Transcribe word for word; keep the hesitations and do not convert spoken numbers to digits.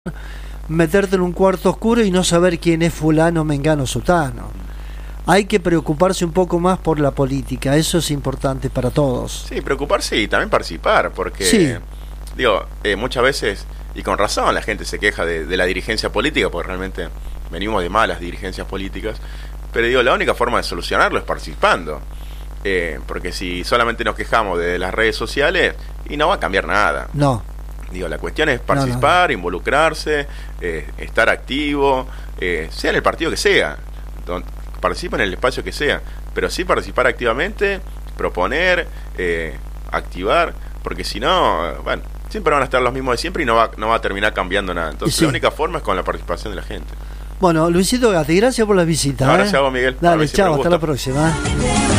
meterte en un cuarto oscuro y no saber quién es fulano, mengano, sutano. Hay que preocuparse un poco más por la política, eso es importante para todos. Sí, preocuparse y también participar, porque sí. digo, eh, muchas veces, y con razón, la gente se queja de, de la dirigencia política, porque realmente venimos de malas dirigencias políticas, pero digo, la única forma de solucionarlo es participando, eh, porque si solamente nos quejamos de las redes sociales, y no va a cambiar nada. No. Digo, la cuestión es participar, no, no. involucrarse, eh, estar activo, eh, sea en el partido que sea, don, participa en el espacio que sea, pero sí participar activamente, proponer, eh, activar, porque si no, bueno, siempre van a estar los mismos de siempre y no va, no va a terminar cambiando nada. Entonces sí. la única forma es con la participación de la gente. Bueno, Luisito Gatti, gracias por la visita. No, ¿eh? gracias a vos, Miguel. Dale, chao, hasta la próxima.